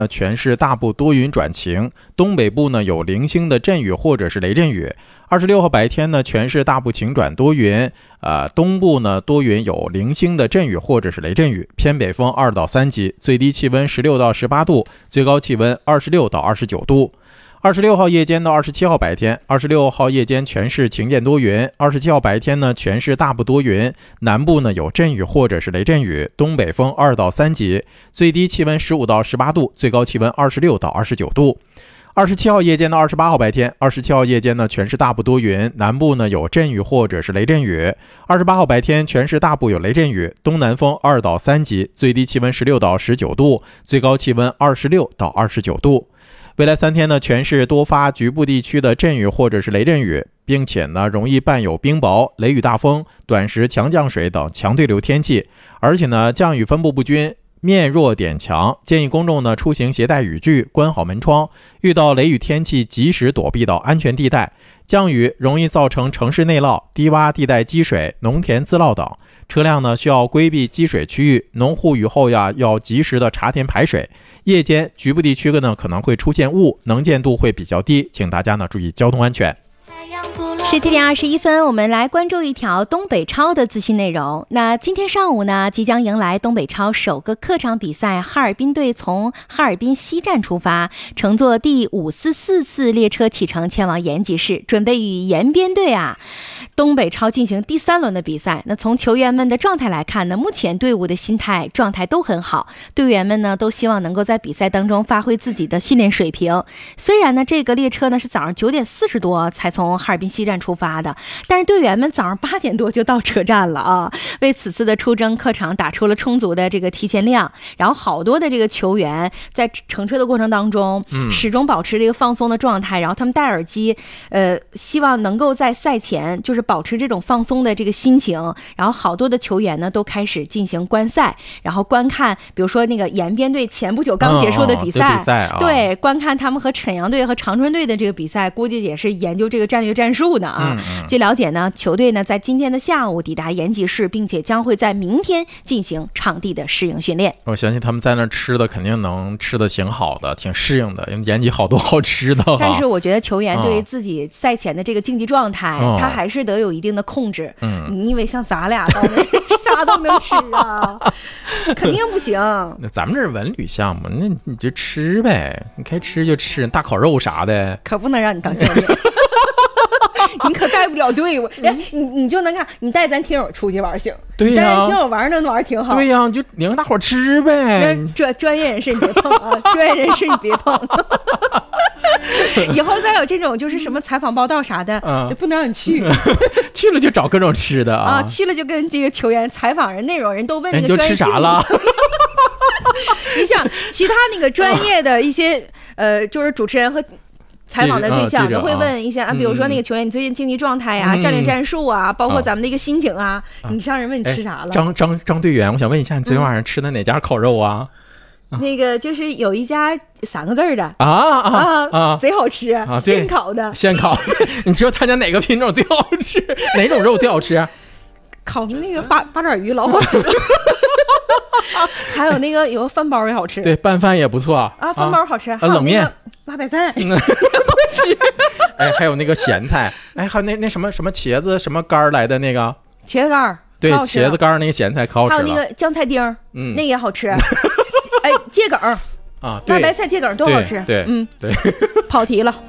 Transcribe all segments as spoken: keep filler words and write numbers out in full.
呃，全市大部多云转晴，东北部呢有零星的阵雨或者是雷阵雨。二十六号白天呢，全市大部晴转多云，呃，东部呢多云有零星的阵雨或者是雷阵雨，偏北风二到三级，最低气温十六到十八度，最高气温二十六到二十九度。二十六号夜间到二十七号白天，二十六号夜间全市晴间多云，二十七号白天呢全市大部多云，南部呢有阵雨或者是雷阵雨，东北风二到三级，最低气温十五到十八度，最高气温二十六到二十九度。二十七号夜间到二十八号白天，二十七号夜间呢全市大部多云，南部呢有阵雨或者是雷阵雨。二十八号白天全市大部有雷阵雨，东南风二到三级，最低气温十六到十九度，最高气温二十六到二十九度。未来三天呢，全市多发局部地区的阵雨或者是雷阵雨，并且呢容易伴有冰雹、雷雨大风、短时强降水等强对流天气，而且呢降雨分布不均，面弱点强，建议公众呢出行携带雨具，关好门窗，遇到雷雨天气及时躲避到安全地带。降雨容易造成城市内涝、低洼地带积水、农田自涝等，车辆呢需要规避积水区域，农户雨后呀要及时的查田排水。夜间局部地区呢可能会出现雾，能见度会比较低，请大家呢注意交通安全。 十七点二十一分，我们来关注一条东北超的资讯内容。那今天上午呢，即将迎来东北超首个客场比赛，哈尔滨队从哈尔滨西站出发，乘坐第五四四次列车启程前往延吉市，准备与延边队啊东北超进行第三轮的比赛。那从球员们的状态来看呢，目前队伍的心态状态都很好，队员们呢都希望能够在比赛当中发挥自己的训练水平。虽然呢这个列车呢是早上九点四十多才从哈尔滨西站出发的，但是队员们早上八点多就到车站了啊，为此次的出征客场打出了充足的这个提前量。然后好多的这个球员在乘车的过程当中，嗯，始终保持这个放松的状态，然后他们戴耳机，呃，希望能够在赛前就是保持这种放松的这个心情。然后好多的球员呢都开始进行观赛，然后观看，比如说那个延边队前不久刚结束的比赛， 哦比赛啊、 对，观看他们和沈阳队和长春队的这个比赛，估计也是研究这个战略战术的啊。嗯、据了解呢，球队呢在今天的下午抵达延吉市，并且将会在明天进行场地的适应训练。 我相信他们在那吃的肯定能吃的挺好的，挺适应的，因为延吉好多好吃的。 但是我觉得球员对于自己赛前的这个竞技状态，嗯、他还是得有一定的控制。嗯，你以为像咱俩到那啥都能吃啊？肯定不行。 那咱们这是文旅项目，那你就吃呗，你该吃就吃，大烤肉啥的， 可不能让你当教练。你可带不了队伍，哎，你你就能看，你带咱听友出去玩行， 对呀、啊， 带咱听友玩那玩挺好， 对呀、啊，就领着大伙吃呗。 那专专业人士你别碰啊，专业人士你别碰。以后再有这种就是什么采访报道啥的，嗯、就不能让你去， 去了就找各种吃的啊， 啊去了就跟这个球员采访人内容，人都问那个专业吃啥了。 你想其他那个专业的一些、嗯、呃，就是主持人和。采访的对象都会问一下啊，比如说那个球员你最近竞技状态呀、啊、嗯、战略战术啊，包括咱们的一个心情啊，啊你上人问你吃啥了？ 张张张队员，我想问一下，你昨天晚上吃的哪家烤肉啊？ 嗯、那个就是有一家三个字的啊啊啊， 贼好吃啊，现烤的， 现烤。你知道他家哪个品种最好吃？哪种肉最好吃？ 烤的那个八八爪鱼老好吃了。还有那个有个饭包也好吃， 对，拌饭也不错啊，饭包好吃， 啊、还有冷面、 辣白菜， 嗯、吃。哎，还有那个咸菜，哎，还有那那什么什么茄子什么干来的那个茄子干， 对，茄子干那个咸菜可好吃了。 还有那个酱菜丁，嗯，那个也好吃。哎，芥梗啊， 辣白菜、芥梗都好吃。 对，嗯，对， 跑题了。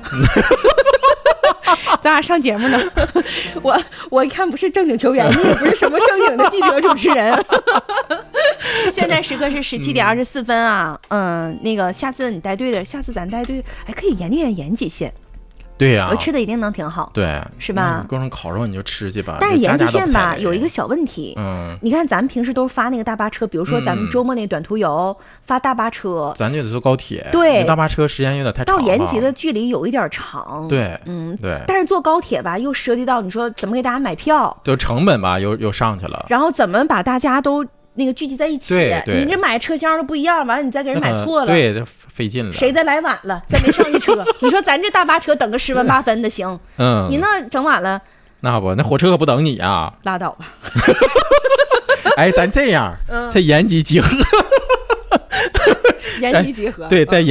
咱俩上节目呢，我我一看不是正经球员，你也不是什么正经的记者主持人。现在时刻是十七点二十四分啊，嗯，那个下次你带队的，下次咱带队，哎，可以研究研究延吉县。 对呀、啊， 我吃的一定能挺好， 对， 是吧？ 各种烤肉你就吃去吧。 但是延吉县吧有一个小问题，嗯，你看咱们平时都是发那个大巴车，比如说咱们周末那短途游、嗯、发大巴车， 咱就得坐高铁， 对， 大巴车时间有点太长了， 到延吉的距离有一点长， 对， 嗯， 对。 但是坐高铁吧又涉及到你说怎么给大家买票， 就成本吧又又上去了， 然后怎么把大家都那个聚集在一起， 对对， 你这买车厢都不一样，完了你再给人买错了， 对，费劲了。 谁再来晚了，再没上去车，你说咱这大巴车等个十万八分的行，嗯，你那整晚了， 那不那火车可不等你啊， 拉倒吧。哎， 咱这样，在延吉集合。 原地集合。 对，在